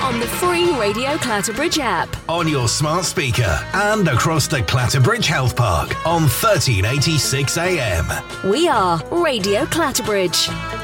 on the free Radio Clatterbridge app, on your smart speaker, and across the Clatterbridge Health Park on 1386 AM. We are Radio Clatterbridge.